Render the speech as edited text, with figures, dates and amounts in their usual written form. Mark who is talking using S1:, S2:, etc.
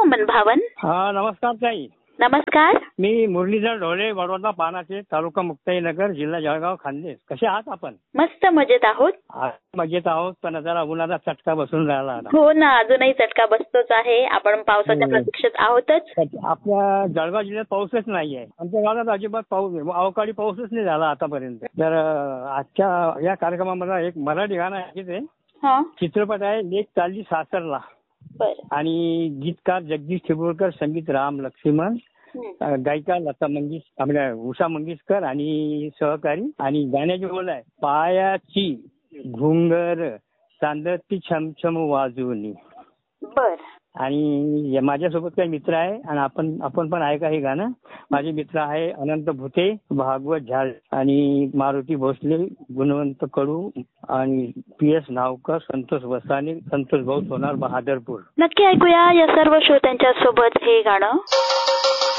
S1: मनभावन.
S2: हा, नमस्कार ताई.
S1: नमस्कार.
S2: मी मुरलीधर ढोले, बडोदा पानाचे, तालुका मुक्ताईनगर, जिल्हा जळगाव, खानदेश. कसे आहात आपण?
S1: मस्त मजेत आहोत.
S2: मजेत आहोत, पण जरा उन्हाचा चटका बसून राहिला आता.
S1: हो ना, अजूनही चटका बसतोच आहे. आपण पावसाच्या प्रतीक्षेत आहोतच.
S2: आपल्या जळगाव जिल्ह्यात पाऊसच नाहीये. आमच्या गावात अजिबात पाऊस नाही, अवकाळी पाऊसच नाही झाला आतापर्यंत. तर आजच्या या कार्यक्रमामध्ये एक मराठी गाणं आहे. चित्रपट आहे लेक चालली सासरला. आणि गीतकार जगदीश ठिबुळकर, संगीत राम लक्ष्मण, गायिका लता आपल्या उषा मंगेशकर आणि सहकारी. आणि गाण्याची बोल आहे पायाची घुंगर चांदती छमछम वाजवणी. आणि माझ्यासोबत काही मित्र आहे आणि आपण पण ऐका हे गाणं. माझे मित्र आहे अनंत भुते, भागवत झाल आणि मारुती भोसले, गुणवंत कडू आणि PS नावकर, संतोष वसाने, संतोष भाऊ सोनार, बहादरपूर.
S1: नक्की ऐकूया या सर्व श्रोत्यांच्या सोबत हे गाणं.